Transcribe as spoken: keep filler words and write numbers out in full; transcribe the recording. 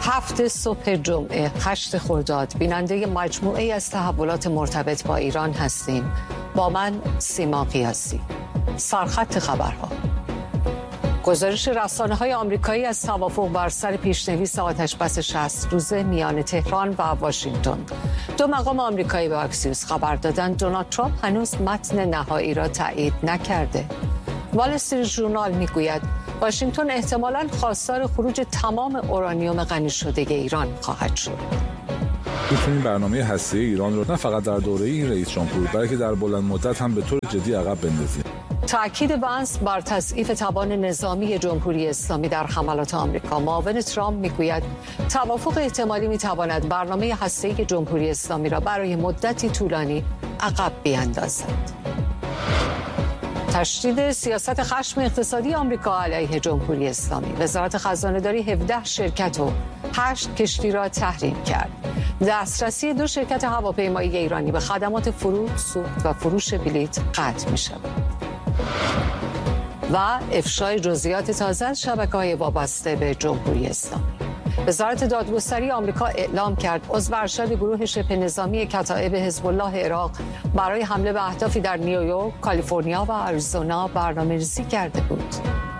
هفت صبح جمعه هشت خرداد بیننده مجموعه از تحولات مرتبط با ایران هستیم. با من سیما قیاسی. سرخط خبرها. گزارش رسانه‌های آمریکایی از توافق بر سر پیشنویس آتش‌بس شصت روزه میان تهران و واشنگتن. دو مقام آمریکایی به اکسیوس خبر دادند دونالد ترامپ هنوز متن نهایی را تایید نکرده. وال استریت ژورنال میگوید واشنگتن احتمالاً خواستار خروج تمام اورانیوم غنی شده ایران خواهد شد. میتونیم برنامه هسته‌ای ایران رو نه فقط در دوره این رئیس جمهور بلکه در بلند مدت هم به طور جدی عقب بندازیم. تأکید بنس بر تضعیف توان نظامی جمهوری اسلامی در حملات آمریکا. معاون ترامپ میگوید توافق احتمالی میتواند برنامه هسته‌ای جمهوری اسلامی را برای مدتی طولانی عقب بیاندازد. تشدید سیاست خشم اقتصادی آمریکا علیه جمهوری اسلامی. وزارت خزانه‌داری هفده شرکت و هشت کشتی را تحریم کرد. دسترسی دو شرکت هواپیمایی ایرانی به خدمات فرود، سوخت و فروش بلیط قطع می‌شود. و افشای جزئیات تازه از شبکه‌های وابسته به جمهوری اسلامی. وزارت دادگستری آمریکا اعلام کرد عضو ارشد گروه شبه نظامی کتائب حزب الله عراق برای حمله به اهدافی در نیویورک، کالیفرنیا و آریزونا برنامه‌ریزی کرده بود.